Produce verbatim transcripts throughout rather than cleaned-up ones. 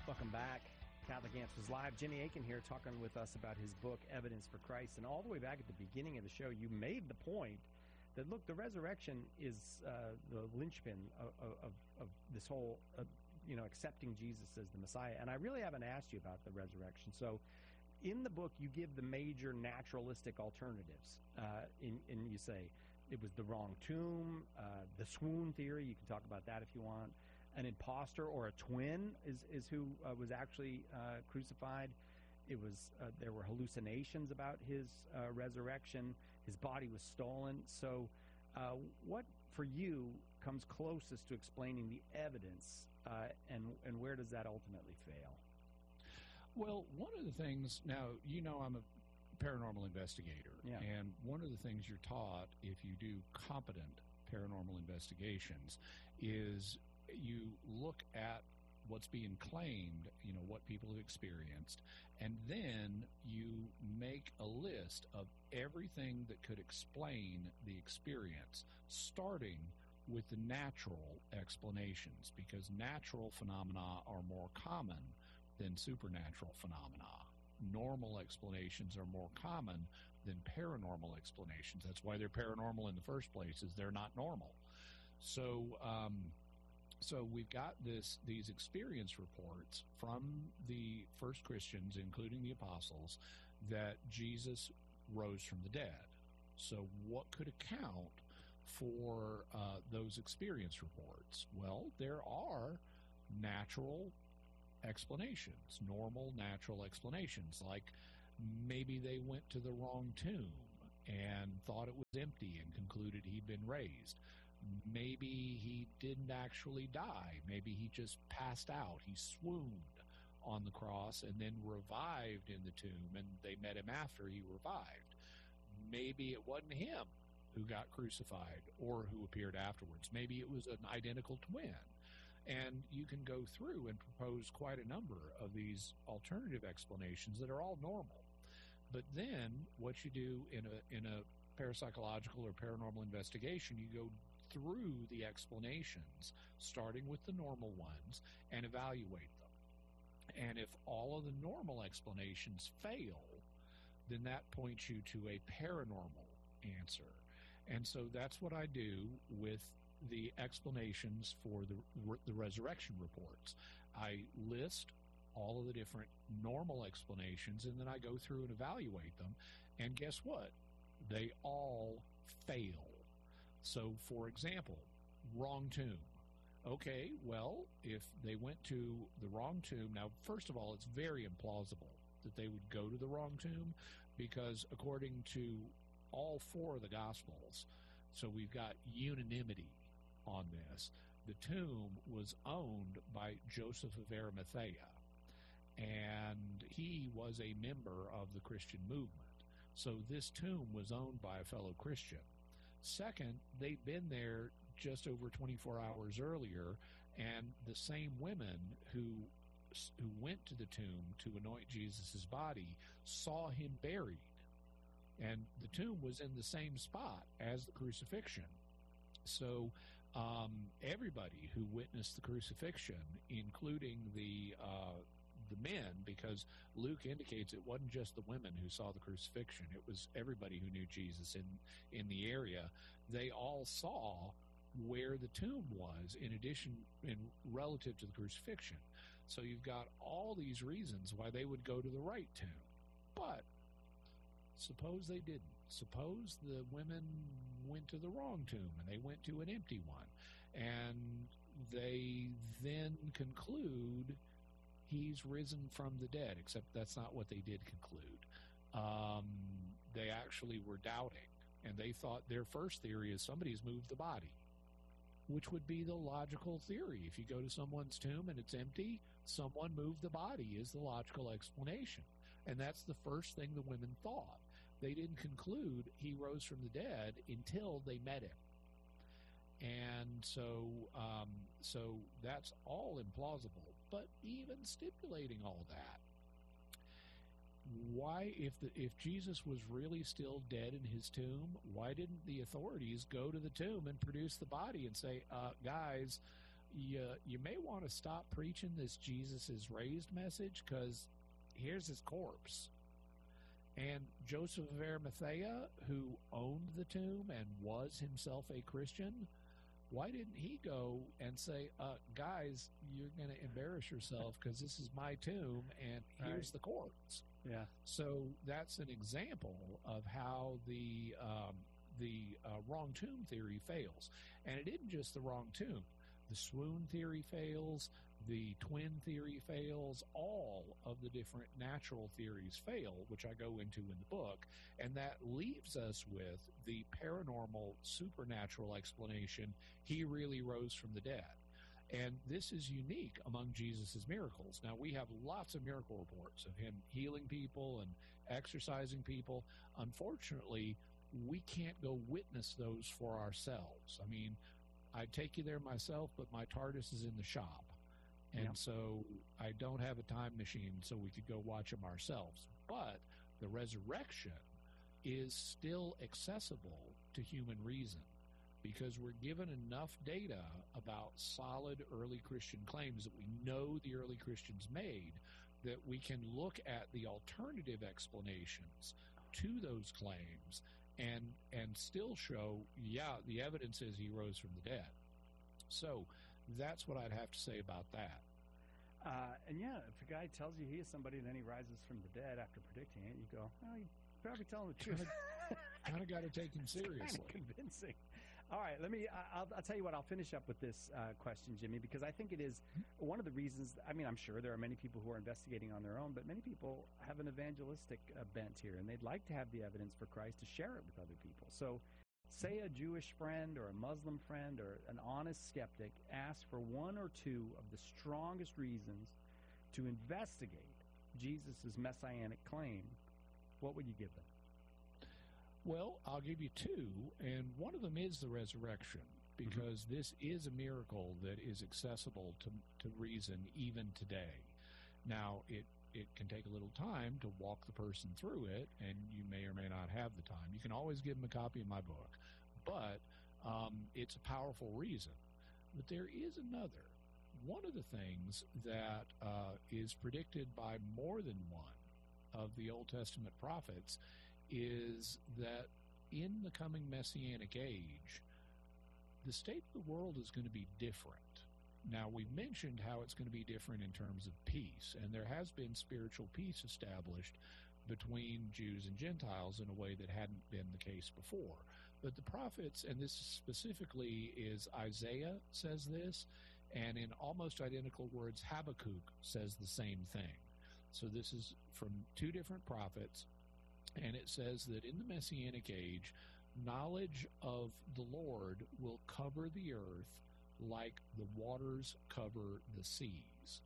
Welcome back. Catholic Answers Live. Jimmy Akin here talking with us about his book, Evidence for Christ. And all the way back at the beginning of the show, you made the point that, look, the resurrection is uh, the linchpin of, of, of this whole, uh, you know, accepting Jesus as the Messiah. And I really haven't asked you about the resurrection. So in the book, you give the major naturalistic alternatives. Uh, in, and you say it was the wrong tomb, uh, the swoon theory. You can talk about that if you want. An imposter or a twin is, is who uh, was actually uh, crucified. It was uh, there were hallucinations about his uh, resurrection. His body was stolen. So uh, what, for you, comes closest to explaining the evidence, uh, and, and where does that ultimately fail? Well, one of the things, now, you know I'm a paranormal investigator, yeah. and one of the things you're taught if you do competent paranormal investigations is you look at what's being claimed, you know, what people have experienced, and then you make a list of everything that could explain the experience, starting with the natural explanations, because natural phenomena are more common than supernatural phenomena. Normal explanations are more common than paranormal explanations. That's why they're paranormal in the first place, is they're not normal. So, um, So we've got this these experience reports from the first Christians, including the apostles, that Jesus rose from the dead. So what could account for uh, those experience reports? Well, there are natural explanations, normal natural explanations, like maybe they went to the wrong tomb and thought it was empty and concluded he'd been raised. Maybe he didn't actually die. Maybe he just passed out. He swooned on the cross and then revived in the tomb, and they met him after he revived. Maybe it wasn't him who got crucified or who appeared afterwards. Maybe it was an identical twin. And you can go through and propose quite a number of these alternative explanations that are all normal. But then what you do in a in a parapsychological or paranormal investigation, you go through the explanations, starting with the normal ones, and evaluate them. And if all of the normal explanations fail, then that points you to a paranormal answer. And so that's what I do with the explanations for the the resurrection reports. I list all of the different normal explanations, and then I go through and evaluate them. And guess what? They all fail. So, for example, wrong tomb. Okay, well, if they went to the wrong tomb, now, first of all, it's very implausible that they would go to the wrong tomb, because according to all four of the Gospels, so we've got unanimity on this, the tomb was owned by Joseph of Arimathea, and he was a member of the Christian movement. So this tomb was owned by a fellow Christian. Second, they'd been there just over twenty-four hours earlier, and the same women who who went to the tomb to anoint Jesus' body saw him buried. And the tomb was in the same spot as the crucifixion. So um, everybody who witnessed the crucifixion, including the uh, the men, because Luke indicates it wasn't just the women who saw the crucifixion, it was everybody who knew Jesus in, in the area. They all saw where the tomb was, in addition, in relative to the crucifixion. So you've got all these reasons why they would go to the right tomb. But suppose they didn't. Suppose the women went to the wrong tomb and they went to an empty one, and they then conclude he's risen from the dead, except that's not what they did conclude. Um, they actually were doubting, and they thought their first theory is somebody's moved the body, which would be the logical theory. If you go to someone's tomb and it's empty, someone moved the body is the logical explanation. And that's the first thing the women thought. They didn't conclude he rose from the dead until they met him. And so, um, so that's all implausible. But even stipulating all that, why, if the, if Jesus was really still dead in his tomb, why didn't the authorities go to the tomb and produce the body and say, uh, guys, you, you may want to stop preaching this Jesus is raised message, because here's his corpse. And Joseph of Arimathea, who owned the tomb and was himself a Christian, why didn't he go and say, uh, guys, you're going to embarrass yourself because this is my tomb and here's Right. the corpse? Yeah. So that's an example of how the um, the uh, wrong tomb theory fails. And it isn't just the wrong tomb. The swoon theory fails, the twin theory fails, all of the different natural theories fail, which I go into in the book, and that leaves us with the paranormal, supernatural explanation, he really rose from the dead. And this is unique among Jesus' miracles. Now, we have lots of miracle reports of him healing people and exercising people. Unfortunately, we can't go witness those for ourselves. I mean, I'd take you there myself, but my TARDIS is in the shop. And Yeah. so I don't have a time machine so we could go watch them ourselves. But the resurrection is still accessible to human reason, because we're given enough data about solid early Christian claims that we know the early Christians made, that we can look at the alternative explanations to those claims and and still show, yeah, the evidence is he rose from the dead. So that's what I'd have to say about that. Uh, and yeah, if a guy tells you he is somebody and then he rises from the dead after predicting it, you go, well, you probably telling the truth. Kind of got to take him seriously. Kind of convincing. All right, let me. I- I'll, I'll tell you what. I'll finish up with this uh, question, Jimmy, because I think it is one of the reasons. I mean, I'm sure there are many people who are investigating on their own, but many people have an evangelistic uh, bent here, and they'd like to have the evidence for Christ to share it with other people. So, say a Jewish friend or a Muslim friend or an honest skeptic asks for one or two of the strongest reasons to investigate Jesus' messianic claim. What would you give them? Well, I'll give you two, and one of them is the resurrection, because mm-hmm. this is a miracle that is accessible to to reason even today. Now, it it can take a little time to walk the person through it, and you may or may not have the time. You can always give them a copy of my book, but um, it's a powerful reason. But there is another. One of the things that uh, is predicted by more than one of the Old Testament prophets is that in the coming Messianic age, the state of the world is going to be different. Now, we've mentioned how it's going to be different in terms of peace, and there has been spiritual peace established between Jews and Gentiles in a way that hadn't been the case before. But the prophets, and this specifically is Isaiah says this, and in almost identical words, Habakkuk says the same thing. So this is from two different prophets, and it says that in the Messianic age, knowledge of the Lord will cover the earth like the waters cover the seas.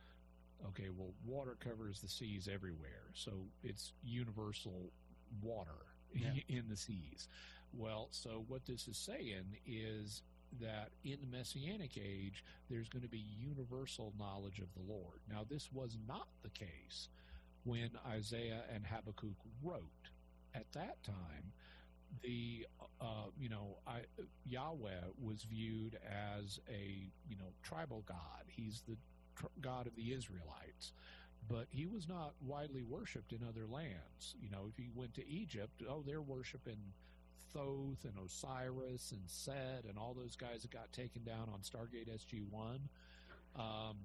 Okay, well, water covers the seas everywhere, so it's universal water Yeah. in the seas. Well, so what this is saying is that in the Messianic age, there's going to be universal knowledge of the Lord. Now, this was not the case when Isaiah and Habakkuk wrote. At that time, the uh, you know I, Yahweh was viewed as a you know tribal god. He's the tr- God of the Israelites, but he was not widely worshipped in other lands. You know, if you went to Egypt, oh, they're worshiping Thoth and Osiris and Set and all those guys that got taken down on Stargate S G one. Um,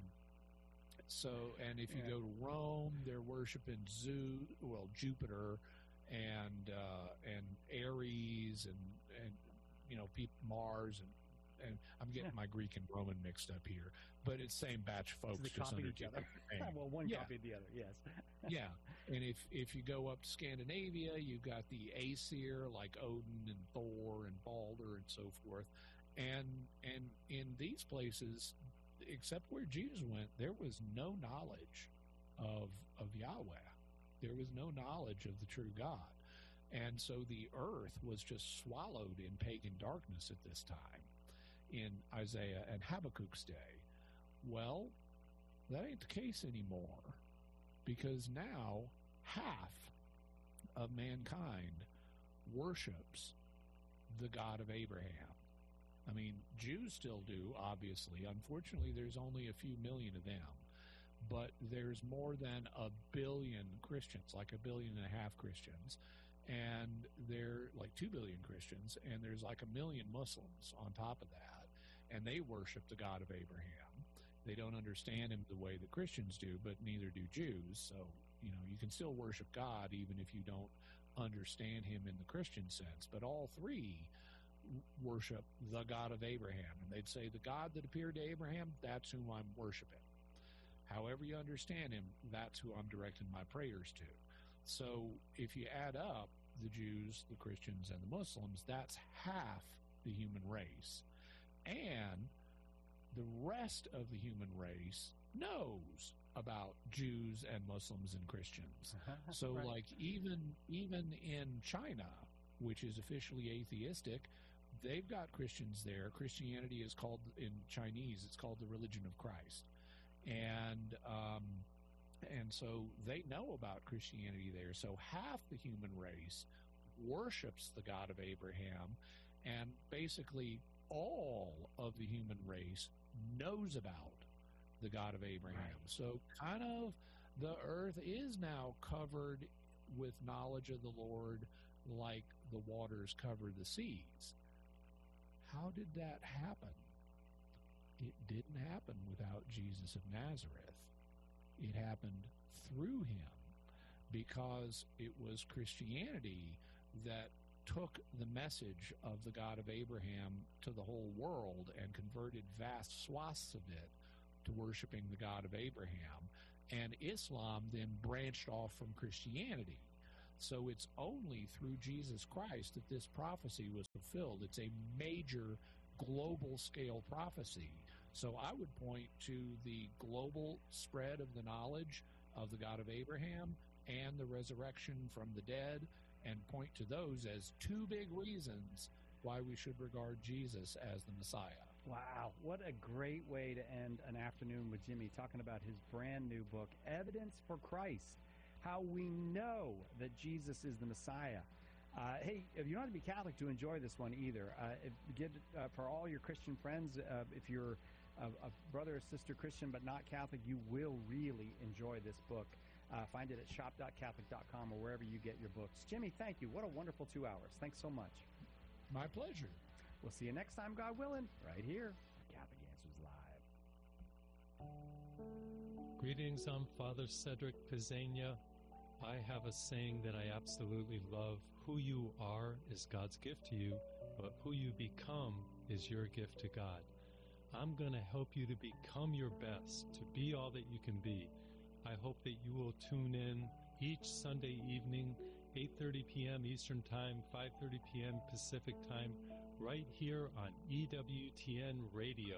so, and if you Yeah. go to Rome, they're worshiping Zeus, well, Jupiter, and uh, and Ares, and and you know, people, Mars, and and I'm getting Yeah. my Greek and Roman mixed up here, but it's same batch of So folks, they just copied under each other. different names. Well, one Yeah. copied the other, yes. Yeah, and if if you go up to Scandinavia, you've got the Aesir like Odin and Thor and Balder and so forth, and and in these places, except where Jews went, there was no knowledge of of Yahweh. There was no knowledge of the true God, and so the earth was just swallowed in pagan darkness at this time, in Isaiah and Habakkuk's day. Well, that ain't the case anymore, because now half of mankind worships the God of Abraham. I mean, Jews still do, obviously. Unfortunately, there's only a few million of them. But there's more than a billion Christians, like a billion and a half Christians. And they're like two billion Christians, and there's like a million Muslims on top of that. And they worship the God of Abraham. They don't understand him the way that Christians do, but neither do Jews. So, you know, you can still worship God even if you don't understand him in the Christian sense. But all three worship the God of Abraham. And they'd say, the God that appeared to Abraham, that's whom I'm worshiping. However you understand him, that's who I'm directing my prayers to. So if you add up the Jews, the Christians, and the Muslims, that's half the human race. And the rest of the human race knows about Jews and Muslims and Christians. So right. like even even in China, which is officially atheistic, they've got Christians there. Christianity is called, in Chinese, it's called the religion of Christ. And um, and so they know about Christianity there. So half the human race worships the God of Abraham, and basically all of the human race knows about the God of Abraham. Right. So kind of the earth is now covered with knowledge of the Lord like the waters cover the seas. How did that happen? It didn't happen without Jesus of Nazareth. It happened through him, because it was Christianity that took the message of the God of Abraham to the whole world and converted vast swaths of it to worshiping the God of Abraham. And Islam then branched off from Christianity. So it's only through Jesus Christ that this prophecy was fulfilled. It's a major global scale prophecy. So I would point to the global spread of the knowledge of the God of Abraham and the resurrection from the dead, and point to those as two big reasons why we should regard Jesus as the Messiah. Wow, what a great way to end an afternoon with Jimmy, talking about his brand new book, Evidence for Christ, how we know that Jesus is the Messiah. Uh, hey, if you don't have to be Catholic to enjoy this one either, uh, if, get uh, for all your Christian friends, uh, if you're a, a brother or sister Christian but not Catholic, you will really enjoy this book. Uh, find it at shop dot catholic dot com or wherever you get your books. Jimmy, thank you. What a wonderful two hours. Thanks so much. My pleasure. We'll see you next time, God willing, right here on Catholic Answers Live. Greetings, I'm Father Cedric Pizzania. I have a saying that I absolutely love. Who you are is God's gift to you, but who you become is your gift to God. I'm going to help you to become your best, to be all that you can be. I hope that you will tune in each Sunday evening, eight thirty p.m. Eastern Time, five thirty p.m. Pacific Time, right here on E W T N Radio.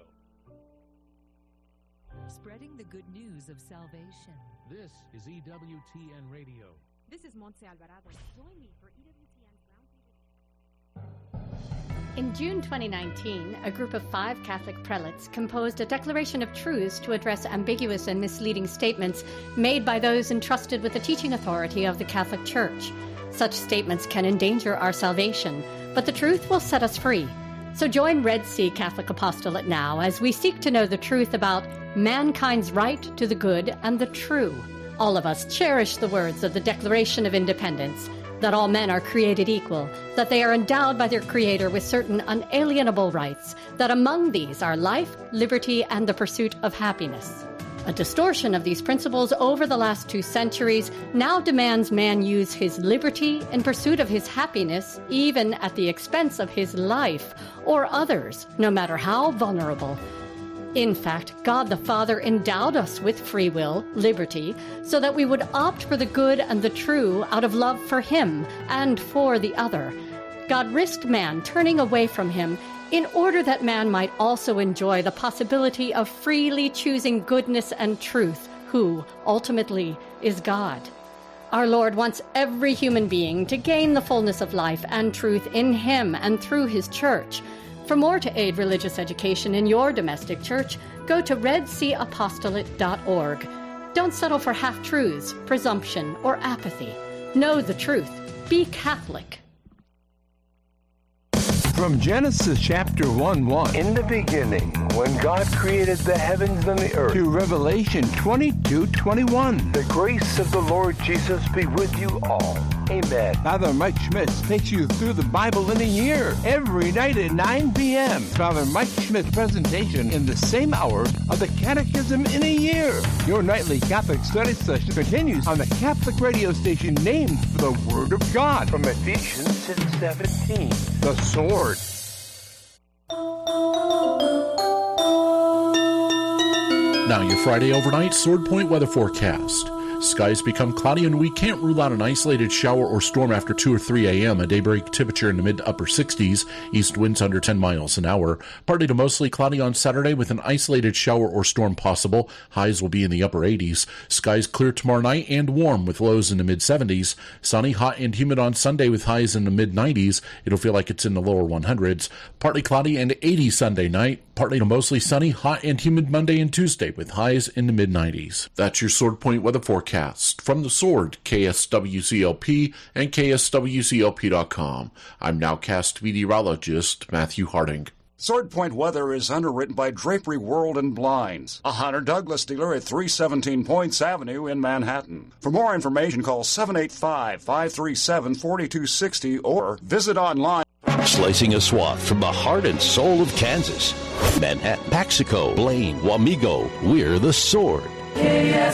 Spreading the good news of salvation. This is E W T N Radio. This is Montse Alvarado. Join me for E W T N's Roundtable. In June twenty nineteen, a group of five Catholic prelates composed a declaration of truths to address ambiguous and misleading statements made by those entrusted with the teaching authority of the Catholic Church. Such statements can endanger our salvation, but the truth will set us free. So join Red Sea Catholic Apostolate now as we seek to know the truth about mankind's right to the good and the true. All of us cherish the words of the Declaration of Independence, that all men are created equal, that they are endowed by their Creator with certain unalienable rights, that among these are life, liberty, and the pursuit of happiness. A distortion of these principles over the last two centuries now demands man use his liberty in pursuit of his happiness, even at the expense of his life or others, no matter how vulnerable. In fact, God the Father endowed us with free will, liberty, so that we would opt for the good and the true out of love for Him and for the other. God risked man turning away from Him in order that man might also enjoy the possibility of freely choosing goodness and truth, who, ultimately, is God. Our Lord wants every human being to gain the fullness of life and truth in Him and through His Church. For more to aid religious education in your domestic church, go to red sea apostolate dot org. Don't settle for half-truths, presumption, or apathy. Know the truth. Be Catholic. From Genesis chapter one one. In the beginning, when God created the heavens and the earth. To Revelation twenty-two twenty-one. The grace of the Lord Jesus be with you all. Amen. Father Mike Schmitz takes you through the Bible in a year, every night at nine p.m. Father Mike Schmitz presentation in the same hour of the Catechism in a Year. Your nightly Catholic study session continues on the Catholic radio station named for the Word of God. From Ephesians six seventeen. The Sword. Now your Friday overnight Sword Point weather forecast. Skies become cloudy and we can't rule out an isolated shower or storm after two or three a.m. A daybreak temperature in the mid to upper sixties, east winds under ten miles an hour. Partly to mostly cloudy on Saturday with an isolated shower or storm possible. Highs will be in the upper eighties. Skies clear tomorrow night and warm with lows in the mid seventies. Sunny, hot, and humid on Sunday with highs in the mid nineties. It'll feel like it's in the lower hundreds. Partly cloudy and eighty Sunday night. Partly to mostly sunny, hot, and humid Monday and Tuesday with highs in the mid nineties. That's your Sword Point weather forecast. From the Sword, K S W C L P and K S W C L P dot com. I'm nowcast meteorologist Matthew Harding. Sword Point weather is underwritten by Drapery World and Blinds, a Hunter Douglas dealer at three seventeen Points Avenue in Manhattan. For more information, call seven eight five, five three seven, four two six zero or visit online. Slicing a swath from the heart and soul of Kansas. Manhattan, Paxico, Blaine, Wamego, we're the Sword. K S